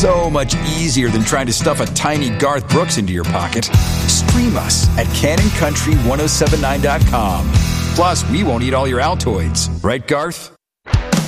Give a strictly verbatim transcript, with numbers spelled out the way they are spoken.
so much easier than trying to stuff a tiny Garth Brooks into your pocket. Stream us at Cannon Country ten seventy-nine dot com. Plus, we won't eat all your Altoids. Right, Garth?